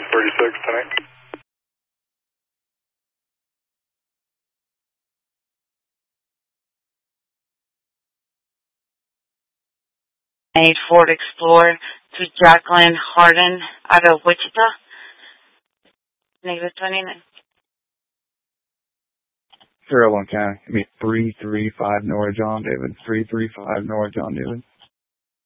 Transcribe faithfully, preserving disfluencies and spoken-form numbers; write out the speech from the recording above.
thirty-six tonight. A Ford Explorer to Jacqueline Harden out of Wichita. Negative twenty-nine. zero one County. I mean, three three five North John David. three three five North John David.